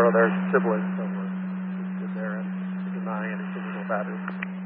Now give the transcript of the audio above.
they're siblings, so we're good there and to deny any physical battery.